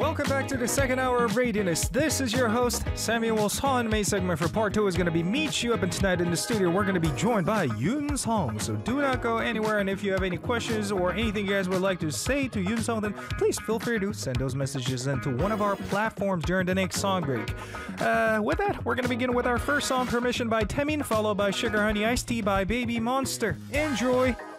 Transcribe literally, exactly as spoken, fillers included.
Welcome back to the second hour of Radionist. This is your host, Samuel Son. Main segment for part two is going to be Meet You Up, and tonight in the studio we're going to be joined by Yoon Song. So do not go anywhere, and if you have any questions or anything you guys would like to say to Yoon Song, then please feel free to send those messages into one of our platforms during the next song break. Uh, with that, we're going to begin with our first song, Permission by Temin, followed by Sugar Honey Iced Tea by Baby Monster. Enjoy!